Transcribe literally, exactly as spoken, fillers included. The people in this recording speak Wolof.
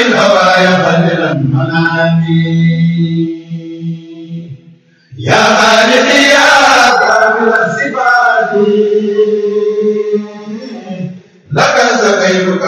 الهوايا بدل المنامي يا خالقي يا كامل الصفات لك سقيتك